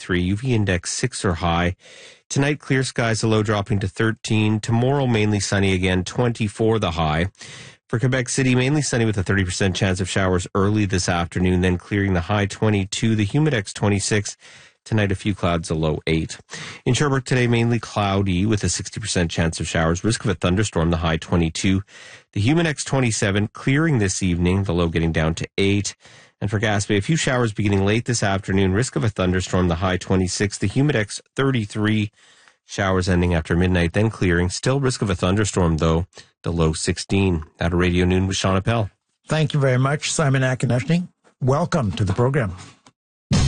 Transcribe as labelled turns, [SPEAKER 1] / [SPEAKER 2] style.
[SPEAKER 1] 33. UV index 6 or high. Tonight, clear skies, the low dropping to 13. Tomorrow, mainly sunny again, 24 the high. For Quebec City, mainly sunny with a 30% chance of showers early this afternoon, then clearing, the high 22. The humidex 26. Tonight, a few clouds, a low 8. In Sherbrooke today, mainly cloudy with a 60% chance of showers. Risk of a thunderstorm, the high 22. The humidex 27, clearing this evening, the low getting down to 8. And for Gaspé, a few showers beginning late this afternoon. Risk of a thunderstorm, the high 26. The humidex 33. Showers ending after midnight, then clearing. Still risk of a thunderstorm, though, the low 16. At Radio Noon with Sean Appel.
[SPEAKER 2] Thank you very much, Simon Akineshny. Welcome to the program.